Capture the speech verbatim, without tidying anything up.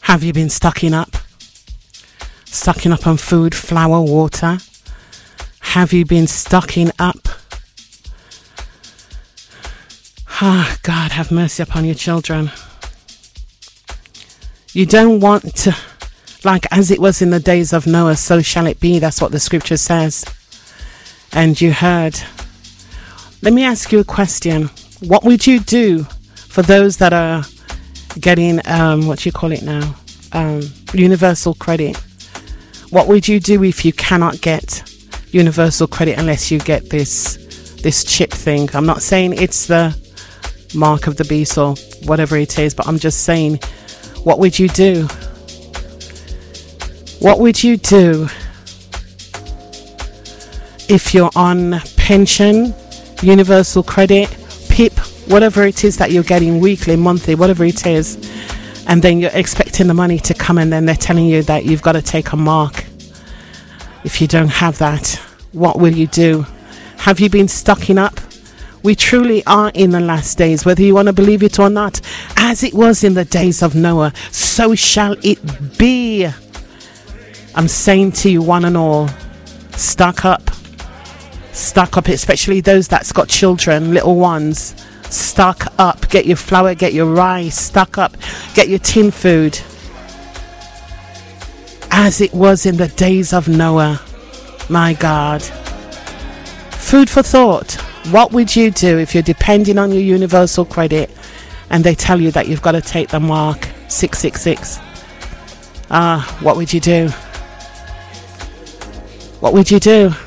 Have you been stocking up? Stocking up on food, flour, water? Have you been stocking up? Ah, oh, God, have mercy upon your children. You don't want to, like as it was in the days of Noah, so shall it be. That's what the scripture says. And you heard. Let me ask you a question. What would you do for those that are getting, um, what do you call it now? Um, universal credit. What would you do if you cannot get universal credit unless you get this, this chip thing? I'm not saying it's the mark of the beast or whatever it is, but I'm just saying, what would you do? What would you do if you're on pension, universal credit, P I P, whatever it is that you're getting weekly, monthly, whatever it is, and then you're expecting the money to come and then they're telling you that you've got to take a mark? If you don't have that, what will you do? Have you been stocking up? We truly are in the last days, whether you want to believe it or not. As it was in the days of Noah, so shall it be. I'm saying to you, one and all, stock up. Stock up, especially those that's got children, little ones. Stock up. Get your flour, get your rice. Stock up. Get your tin food. As it was in the days of Noah. My God. Food for thought. What would you do if you're depending on your universal credit and they tell you that you've got to take the mark six six six? Ah, what would you do? What would you do?